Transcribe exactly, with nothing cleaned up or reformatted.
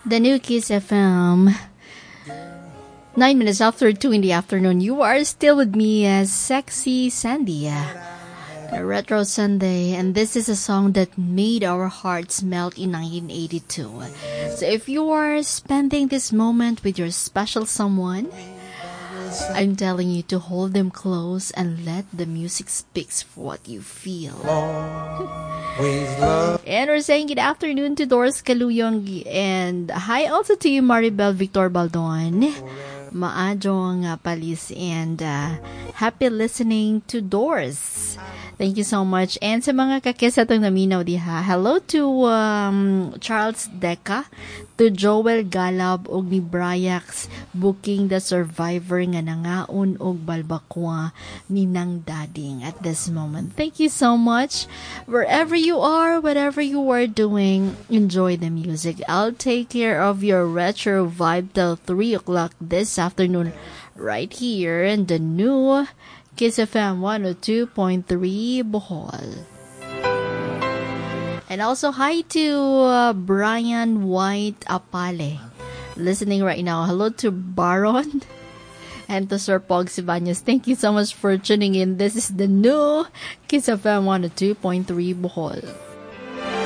The new Kiss F M. Nine minutes after two in the afternoon. You are still with me as Sexy Sandy. A Retro Sunday. And this is a song that made our hearts melt in nineteen eighty-two. So if you are spending this moment with your special someone, I'm telling you to hold them close and let the music speak for what you feel. And we're saying good afternoon to Doris Kaluyong. And hi also to you, Maribel Victor Baldon. Maadong uh, palis and uh, happy listening to Doris. Thank you so much. And sa mga kakesa itong naminaw diha, hello to um, Charles Deca, to Joel Galab og ni Bryax booking the survivor nga nangaon og balbakwa ni nang dading at this moment. Thank you so much. Wherever you are, whatever you are doing, enjoy the music. I'll take care of your retro vibe till three o'clock this afternoon right here in the new Kiss F M one oh two point three Bohol. And also hi to uh, Brian White Apale, listening right now. Hello to Baron and to Sir Pog Sibanyas. Thank you so much for tuning in. This is the new Kiss F M one oh two point three Bohol.